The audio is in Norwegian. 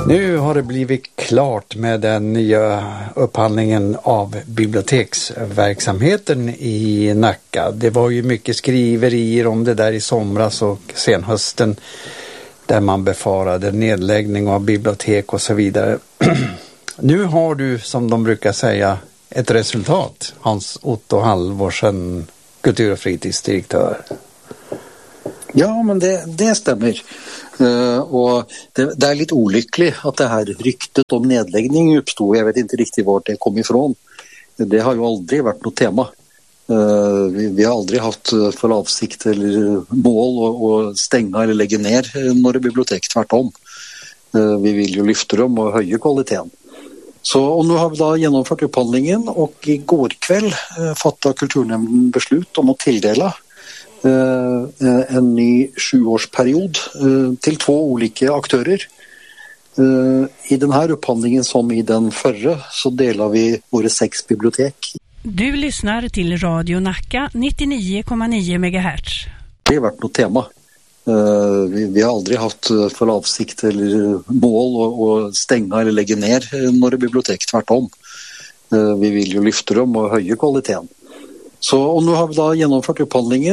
Nu har det blivit klart med den nya upphandlingen av biblioteksverksamheten i Nacka. Det var ju mycket skriverier om det där i somras och senhösten där man befarade nedläggning av bibliotek och så vidare. Nu har du, som de brukar säga, ett resultat, Hans Otto Halvorsen, kultur- och fritidsdirektör. Ja, men det stämmer. Och det är lite olyckligt att det här ryktet om nedläggning uppstod. Jag vet inte riktigt vart det kom ifrån. Det har ju aldrig varit något tema. Vi har aldrig haft för avsikt eller mål att stänga eller lägga ner några bibliotek, tvärtom. Vi vill ju lyfta dem och höja kvaliteten. Och nu har vi då genomfört upphandlingen och igår kväll fattade kulturnämnden beslut om att tilldela en ny 7-årsperiod till 2 olika aktörer. I den här upphandlingen som i den förra så delar vi våra 6 bibliotek. Du lyssnar till Radio Nacka 99,9 MHz. Det har varit något tema. Vi har aldrig haft för avsikt eller mål att stänga eller lägga ner några bibliotek, tvärtom. Vi vill ju lyfta dem och höja kvaliteten. Och nu har vi då genomfört upphandlingen.